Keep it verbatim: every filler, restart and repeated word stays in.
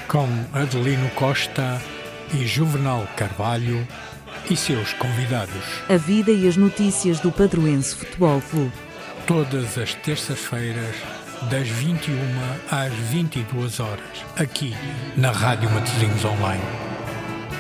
com Adelino Costa e Juvenal Carvalho e seus convidados. A vida e as notícias do Padroense Futebol Clube. Todas as terças-feiras, das vinte e uma às vinte e duas horas, aqui na Rádio Matosinhos Online.